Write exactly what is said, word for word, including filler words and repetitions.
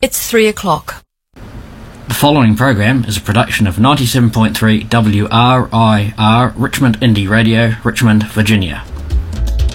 It's three o'clock. The following program is a production of ninety-seven point three W R I R Richmond Indie Radio, Richmond, Virginia.